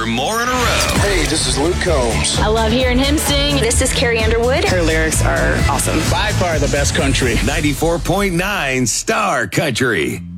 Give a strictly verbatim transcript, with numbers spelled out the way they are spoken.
more in a row. Hey, this is Luke Combs. I love hearing him sing. This is Carrie Underwood. Her lyrics are awesome. By far the best country. ninety-four point nine Star Country.